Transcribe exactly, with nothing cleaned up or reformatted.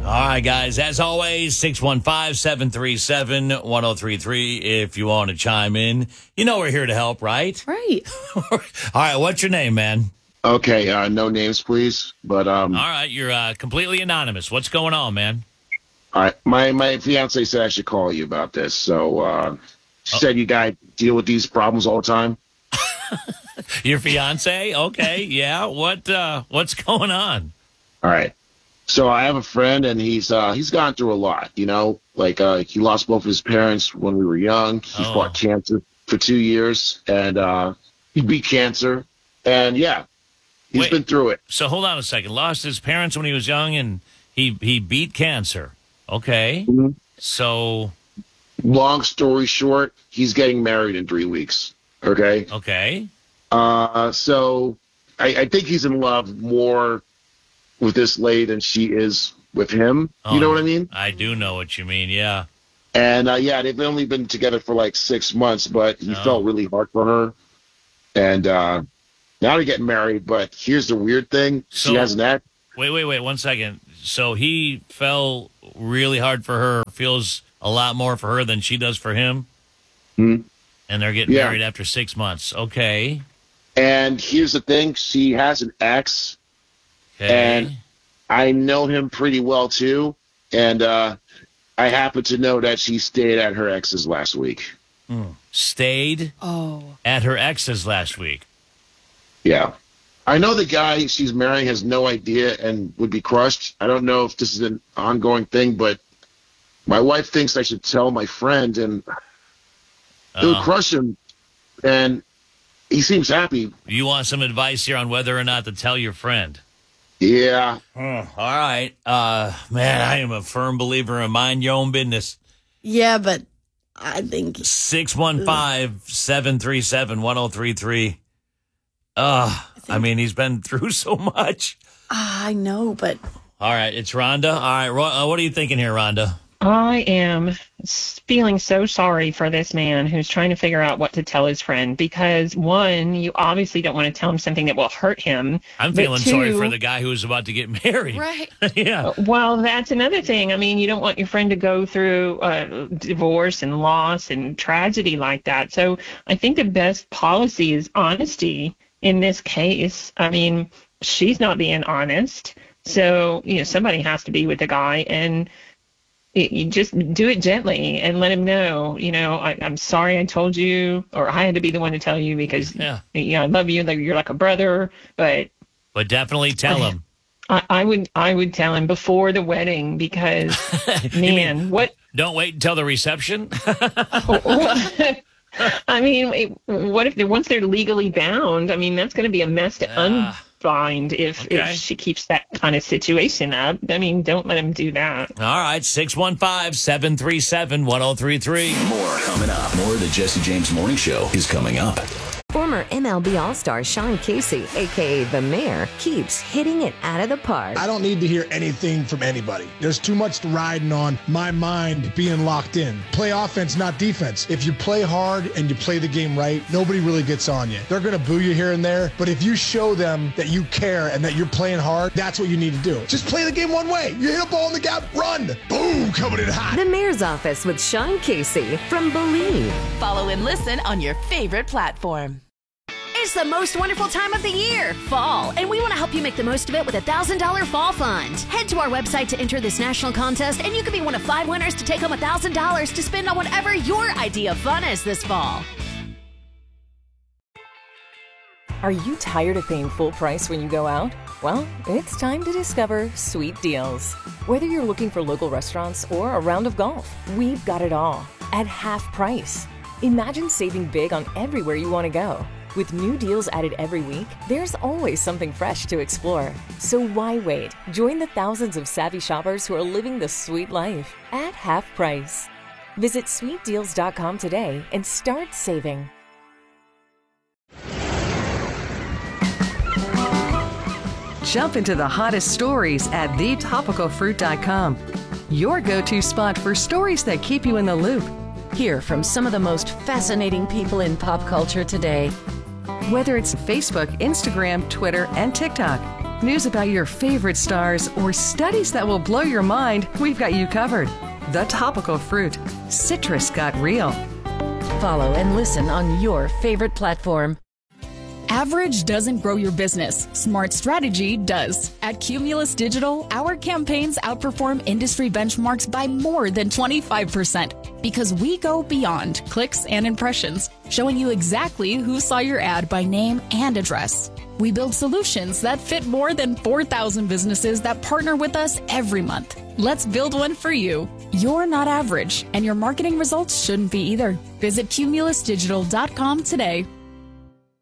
All right, guys, as always, six one five, seven three seven, one oh three three if you want to chime in. You know we're here to help, right? Right. All right, what's your name, man? Okay, uh, no names, please. But um, All right, you're uh, completely anonymous. What's going on, man? all right, my my fiance said I should call you about this. So uh, she Oh. said you guys deal with these problems all the time. Your fiance? Okay, yeah. What uh, what's going on? All right. So I have a friend, and he's uh, he's gone through a lot. You know, like uh, he lost both of his parents when we were young. He Oh. fought cancer for two years, and uh, he beat cancer. And yeah, he's Wait. been through it. So hold on a second. Lost his parents when he was young, and he he beat cancer. Okay. Mhm. So Long story short, he's getting married in three weeks. Okay. okay. Uh, so I, I think he's in love more with this lady than she is with him. Oh, You know what I mean? I do know what you mean. Yeah. And uh, yeah, they've only been together for like six months, but he Oh. felt really hard for her. And uh, now they're getting married. But here's the weird thing: So- she has an ex. Wait, wait, wait. One second. So he fell really hard for her. Feels a lot more for her than she does for him. Hmm. And they're getting Yeah. married after six months. Okay. And here's the thing: she has an ex. Okay. And I know him pretty well too. And uh, I happen to know that she stayed at her ex's last week. Stayed Oh. at her ex's last week. Yeah. I know the guy she's marrying has no idea and would be crushed. I don't know if this is an ongoing thing, but my wife thinks I should tell my friend, and it would Uh, crush him. And he seems happy. you want some advice here on whether or not to tell your friend? Yeah. All right. Uh, man, I am a firm believer in mind your own business. Yeah, but I think six one five, seven three seven, one oh three three. Uh, I mean, he's been through so much. ah, I know, but All right, it's Rhonda. All right, Ro- uh, what are you thinking here, Rhonda? I am s- feeling so sorry for this man who's trying to figure out what to tell his friend because, one, you obviously don't want to tell him something that will hurt him. I'm but feeling sorry two- for the guy who was about to get married. right. Yeah. Well, that's another thing. I mean, you don't want your friend to go through uh, divorce and loss and tragedy like that. So I think the best policy is honesty in this case. I mean, she's not being honest. So, you know, somebody has to be with the guy, and it, you just do it gently and let him know, you know, I, I'm sorry I told you, or I had to be the one to tell you because, Yeah. you know, I love you, like you're like a brother, but But definitely tell him. I, I would I would tell him before the wedding because, man, what Don't wait until the reception. I mean, it- what if they once they're legally bound? I mean, that's going to be a mess to Ah. unbind if Okay. if she keeps that kind of situation up. I mean, don't let him do that. All right, six one five, seven three seven, one oh three three. More coming up. More of the Jesse James Morning Show is coming up. Former M L B All-Star Sean Casey, a k a. The Mayor, keeps hitting it out of the park. I don't need to hear anything from anybody. There's too much riding on my mind being locked in. Play offense, not defense. If you play hard and you play the game right, nobody really gets on you. They're going to boo you here and there, but if you show them that you care and that you're playing hard, that's what you need to do. Just play the game one way. You hit a ball in the gap, run. Boom, coming in hot. The Mayor's Office with Sean Casey from Believe. Follow and listen on your favorite platform. It's the most wonderful time of the year, fall, and we want to help you make the most of it with a one thousand dollars Fall Fund. Head to our website to enter this national contest, and you could be one of five winners to take home one thousand dollars to spend on whatever your idea of fun is this fall. Are you tired of paying full price when you go out? Well, it's time to discover Sweet Deals. Whether you're looking for local restaurants or a round of golf, we've got it all at half price. Imagine saving big on everywhere you want to go. With new deals added every week, there's always something fresh to explore. So why wait? Join the thousands of savvy shoppers who are living the sweet life at half price. Visit sweet deals dot com today and start saving. Jump into the hottest stories at the topical fruit dot com. Your go-to spot for stories that keep you in the loop. Hear from some of the most fascinating people in pop culture today. Whether it's Facebook, Instagram, Twitter, and TikTok. news about your favorite stars, or studies that will blow your mind, we've got you covered. The Topical Fruit. Citrus got real. Follow and listen on your favorite platform. Average doesn't grow your business. Smart strategy does. At Cumulus Digital, our campaigns outperform industry benchmarks by more than twenty-five percent because we go beyond clicks and impressions, showing you exactly who saw your ad by name and address. We build solutions that fit more than four thousand businesses that partner with us every month. Let's build one for you. You're not average, and your marketing results shouldn't be either. Visit cumulus digital dot com today.